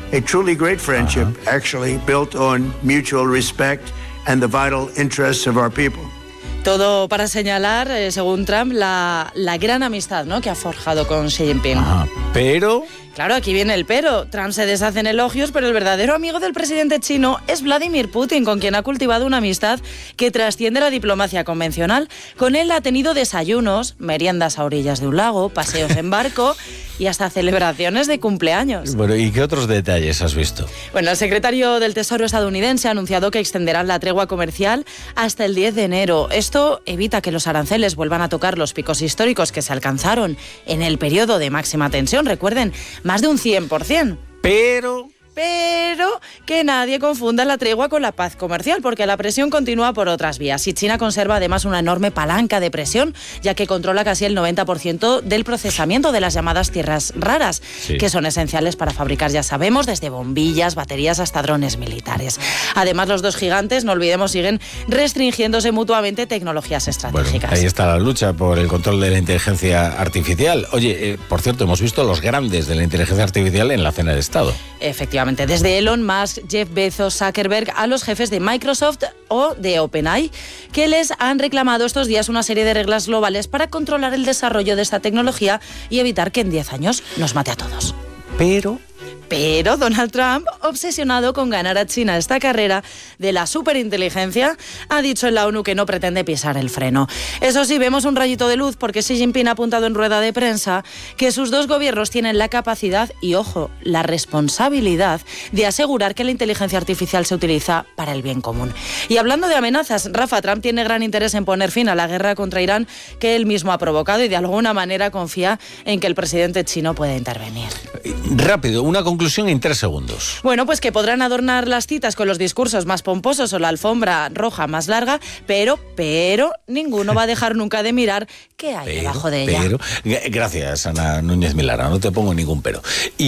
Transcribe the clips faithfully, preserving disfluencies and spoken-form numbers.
A truly great friendship, uh-huh. actually, built on mutual respect and the vital interests of our people. Todo para señalar, eh, según Trump, la, la gran amistad, ¿no?, que ha forjado con Xi Jinping. Ajá. Pero... Claro, aquí viene el pero. Trump se deshace en elogios, pero el verdadero amigo del presidente chino es Vladimir Putin, con quien ha cultivado una amistad que trasciende la diplomacia convencional. Con él ha tenido desayunos, meriendas a orillas de un lago, paseos en barco y hasta celebraciones de cumpleaños. Bueno, ¿y qué otros detalles has visto? Bueno, el secretario del Tesoro estadounidense ha anunciado que extenderán la tregua comercial hasta el diez de enero. Esto evita que los aranceles vuelvan a tocar los picos históricos que se alcanzaron en el periodo de máxima tensión. Recuerden, más de un cien por ciento. Pero... Pero que nadie confunda la tregua con la paz comercial, porque la presión continúa por otras vías. Y China conserva además una enorme palanca de presión, ya que controla casi el noventa por ciento del procesamiento de las llamadas tierras raras, sí. que son esenciales para fabricar, ya sabemos, desde bombillas, baterías hasta drones militares. Además, los dos gigantes, no olvidemos, siguen restringiéndose mutuamente tecnologías estratégicas. Bueno, ahí está la lucha por el control de la inteligencia artificial. Oye, eh, por cierto, hemos visto los grandes de la inteligencia artificial en la cena de Estado. Efectivamente. Desde Elon Musk, Jeff Bezos, Zuckerberg, a los jefes de Microsoft o de OpenAI, que les han reclamado estos días una serie de reglas globales para controlar el desarrollo de esta tecnología y evitar que en diez años nos mate a todos. Pero... Pero Donald Trump, obsesionado con ganar a China esta carrera de la superinteligencia, ha dicho en la ONU que no pretende pisar el freno. Eso sí, vemos un rayito de luz porque Xi Jinping ha apuntado en rueda de prensa que sus dos gobiernos tienen la capacidad y, ojo, la responsabilidad de asegurar que la inteligencia artificial se utiliza para el bien común. Y hablando de amenazas, Rafa, Trump tiene gran interés en poner fin a la guerra contra Irán que él mismo ha provocado y de alguna manera confía en que el presidente chino pueda intervenir. Rápido, una conclusión. Conclusión en tres segundos. Bueno, pues que podrán adornar las citas con los discursos más pomposos o la alfombra roja más larga, pero, pero, ninguno va a dejar nunca de mirar qué hay pero, debajo de ella. Pero, gracias, Ana Núñez Milara, no te pongo ningún pero.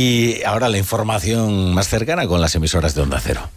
Y ahora la información más cercana con las emisoras de Onda Cero.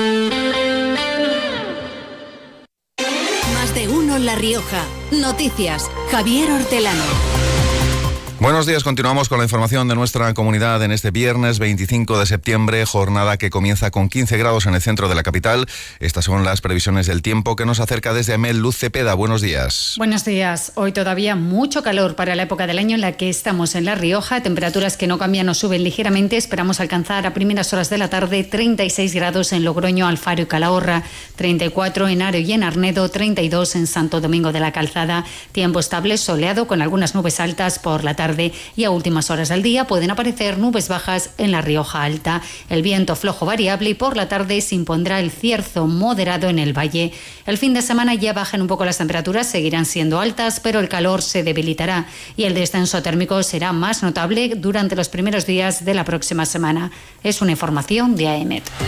Más de uno en La Rioja. Noticias, Javier Hortelano. Buenos días, continuamos con la información de nuestra comunidad en este viernes veinticinco de septiembre, jornada que comienza con quince grados en el centro de la capital. Estas son las previsiones del tiempo que nos acerca desde Amel. Luz Cepeda, buenos días. Buenos días. Hoy todavía mucho calor para la época del año en la que estamos en La Rioja. Temperaturas que no cambian o suben ligeramente. Esperamos alcanzar a primeras horas de la tarde treinta y seis grados en Logroño, Alfaro y Calahorra, treinta y cuatro en Haro y en Arnedo, treinta y dos en Santo Domingo de la Calzada. Tiempo estable, soleado con algunas nubes altas por la tarde. Y a últimas horas del día pueden aparecer nubes bajas en La Rioja Alta. El viento flojo variable y por la tarde se impondrá el cierzo moderado en el valle. El fin de semana ya bajan un poco las temperaturas, seguirán siendo altas, pero el calor se debilitará y el descenso térmico será más notable durante los primeros días de la próxima semana. Es una información de A E M E T.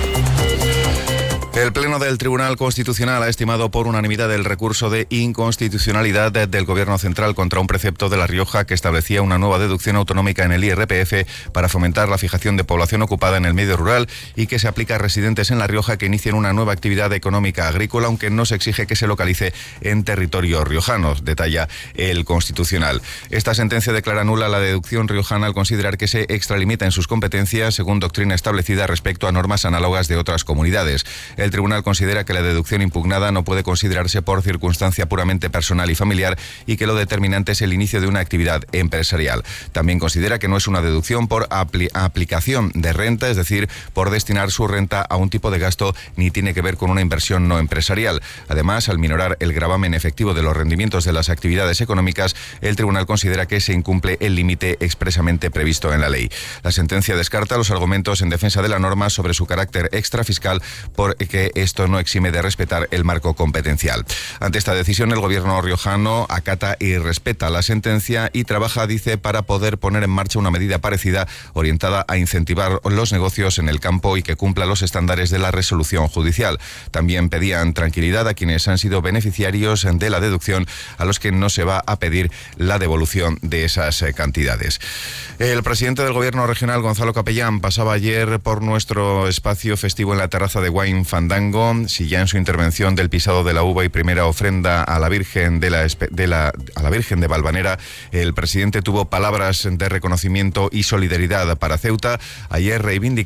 El Pleno del Tribunal Constitucional ha estimado por unanimidad el recurso de inconstitucionalidad del Gobierno central contra un precepto de La Rioja que establecía una nueva deducción autonómica en el I R P F para fomentar la fijación de población ocupada en el medio rural y que se aplica a residentes en La Rioja que inicien una nueva actividad económica agrícola, aunque no se exige que se localice en territorio riojano, detalla el Constitucional. Esta sentencia declara nula la deducción riojana al considerar que se extralimita en sus competencias según doctrina establecida respecto a normas análogas de otras comunidades. El tribunal considera que la deducción impugnada no puede considerarse por circunstancia puramente personal y familiar y que lo determinante es el inicio de una actividad empresarial. También considera que no es una deducción por apli- aplicación de renta, es decir, por destinar su renta a un tipo de gasto, ni tiene que ver con una inversión no empresarial. Además, al minorar el gravamen efectivo de los rendimientos de las actividades económicas, el tribunal considera que se incumple el límite expresamente previsto en la ley. La sentencia descarta los argumentos en defensa de la norma sobre su carácter extrafiscal por que esto no exime de respetar el marco competencial. Ante esta decisión, el gobierno riojano acata y respeta la sentencia y trabaja, dice, para poder poner en marcha una medida parecida orientada a incentivar los negocios en el campo y que cumpla los estándares de la resolución judicial. También pedían tranquilidad a quienes han sido beneficiarios de la deducción, a los que no se va a pedir la devolución de esas cantidades. El presidente del gobierno regional, Gonzalo Capellán, pasaba ayer por nuestro espacio festivo en la terraza de Wine Fandango. Si ya en su intervención del pisado de la uva y primera ofrenda a la Virgen de la, de la a la Virgen de Valvanera, el presidente tuvo palabras de reconocimiento y solidaridad para Ceuta, ayer reivindicó